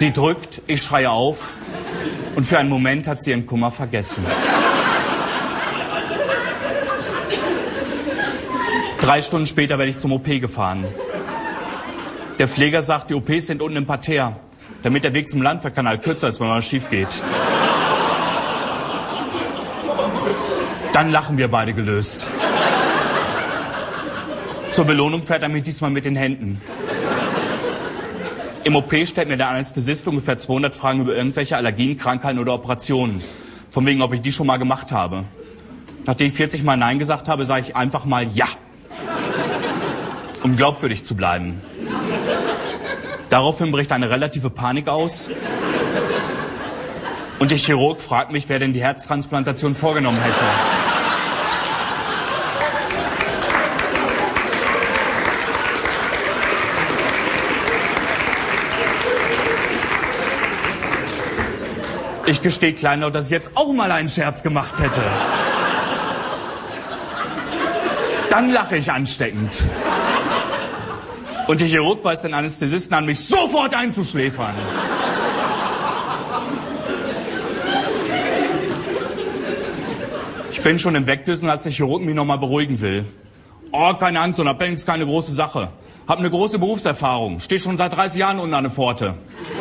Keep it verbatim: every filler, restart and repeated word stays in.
Sie drückt, ich schreie auf und für einen Moment hat sie ihren Kummer vergessen. Drei Stunden später werde ich zum O P gefahren. Der Pfleger sagt, die O Ps sind unten im Parterre, damit der Weg zum Landwehrkanal kürzer ist, wenn mal schief geht. Dann lachen wir beide gelöst. Zur Belohnung fährt er mich diesmal mit den Händen. Im O P stellt mir der Anästhesist ungefähr zweihundert Fragen über irgendwelche Allergien, Krankheiten oder Operationen. Von wegen, ob ich die schon mal gemacht habe. Nachdem ich vierzig Mal Nein gesagt habe, sage ich einfach mal Ja. Um glaubwürdig zu bleiben. Daraufhin bricht eine relative Panik aus. Und der Chirurg fragt mich, wer denn die Herztransplantation vorgenommen hätte. Ich gestehe kleinlaut, dass ich jetzt auch mal einen Scherz gemacht hätte. Dann lache ich ansteckend. Und der Chirurg weist den Anästhesisten an, mich sofort einzuschläfern. Ich bin schon im Wegdüsen, als der Chirurg mich nochmal beruhigen will. Oh, keine Angst, Unabhängig ist keine große Sache. Hab eine große Berufserfahrung, stehe schon seit dreißig Jahren unten an der Pforte.